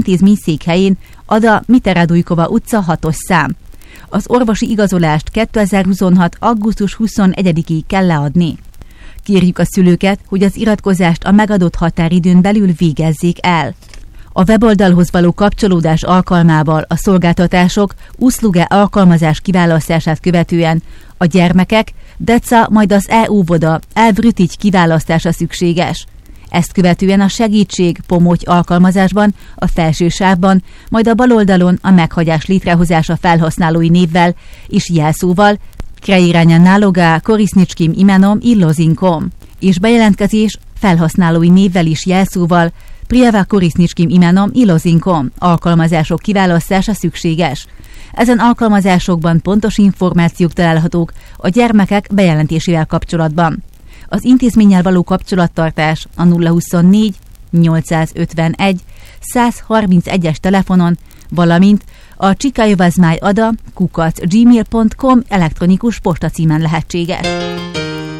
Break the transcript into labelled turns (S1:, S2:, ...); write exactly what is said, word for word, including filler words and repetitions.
S1: intézmény székhelyén, Ada Miteradujkova utca hatos szám. Az orvosi igazolást kétezer-huszonhat. augusztus huszonegyedikéig kell leadni. Kérjük a szülőket, hogy az iratkozást a megadott határidőn belül végezzék el. A weboldalhoz való kapcsolódás alkalmával a szolgáltatások Usluge alkalmazás kiválasztását követően a gyermekek, deca, majd az e-óvoda elvrütigy kiválasztása szükséges. Ezt követően a segítség pomoty alkalmazásban, a felső sávban, majd a bal oldalon a meghagyás létrehozása felhasználói névvel és jelszóval Kreirányan nálogá korisnicskim imenom illozinkom, és bejelentkezés felhasználói névvel és jelszóval Prieva korisnicskim imenom illozinkom alkalmazások kiválasztása szükséges. Ezen alkalmazásokban pontos információk találhatók a gyermekek bejelentésével kapcsolatban. Az intézménnyel való kapcsolattartás a nulla huszonnégy nyolcszázötvenegy százharmincegyes telefonon, valamint a csikajovazmáj ada kukac gmail pont com elektronikus postacímen lehetséges.